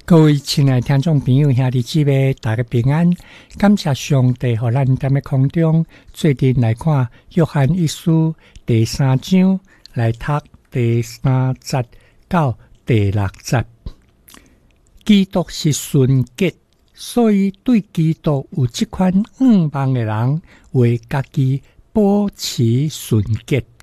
各位亲爱的听众朋友、兄弟姊妹，大家平安！感谢上帝，互咱踮咧空中做阵来看约翰一书第3章，来读第3节到第6节。基督是纯洁，所以对基督有这款仰望的人，为家己保持纯洁。